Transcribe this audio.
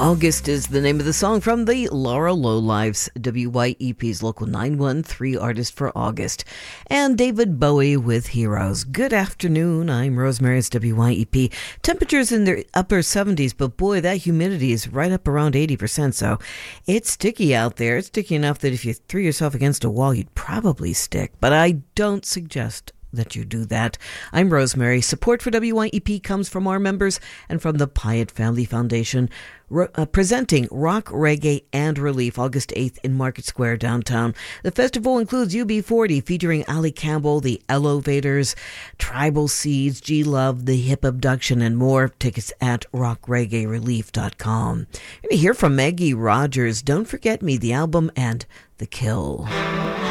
August is the name of the song from the Laura Lowlives, WYEP's Local 913 artist for August. And David Bowie with Heroes. Good afternoon, I'm Rosemary, it's WYEP. Temperatures in the upper 70s, but boy, that humidity is right up around 80%, so it's sticky out there. It's sticky enough that if you threw yourself against a wall, you'd probably stick. But I don't suggest that you do that. I'm Rosemary. Support for WYEP comes from our members and from the Pyatt Family Foundation, presenting Rock, Reggae, and Relief August 8th in Market Square downtown. The festival includes UB40 featuring Ali Campbell, the Elevators, Tribal Seeds, G-Love, The Hip Abduction, and more. Tickets at rockreggaerelief.com. You're going to hear from Maggie Rogers, Don't Forget Me, the album, and The Kill.